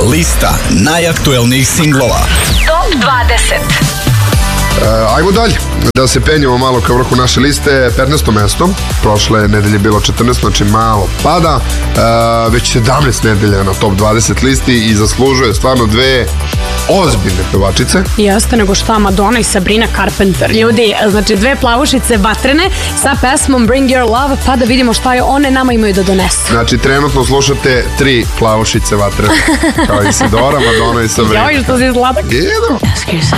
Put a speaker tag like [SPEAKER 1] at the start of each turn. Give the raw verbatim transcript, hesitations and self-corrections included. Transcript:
[SPEAKER 1] Lista najaktuelnijih singlova.
[SPEAKER 2] Top dvadeset.
[SPEAKER 3] Uh, ajmo dalje, da se penjemo malo ka vrhu naše liste. petnaesto mesto, prošle nedelje je bilo četrnaesto, znači malo pada. Uh, već sedamnaest nedelja na top dvadeset listi i zaslužuje stvarno dve ozbiljne pevačice.
[SPEAKER 4] Jeste, nego šta, Madonna i Sabrina Carpenter. Ljudi, znači dve plavušice vatrene sa pesmom Bring Your Love, pa da vidimo šta je one nama imaju da donesu.
[SPEAKER 3] Znači, trenutno slušate tri plavušice vatrene, kao Isidora, Madonna i Sabrina.
[SPEAKER 4] Joj, što si sladak.
[SPEAKER 3] Idemo.